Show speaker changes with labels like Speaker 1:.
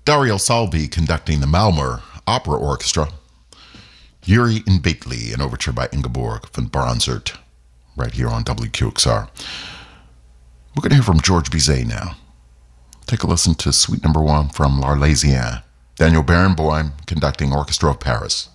Speaker 1: Dario Salvi conducting the Malmö Opera Orchestra. Yuri in Bately, an overture by Ingeborg von Bronsert, right here on WQXR. We're going to hear from George Bizet now. Take a listen to Suite Number 1 from L'Arlésienne. Daniel Barenboim conducting Orchestra of Paris.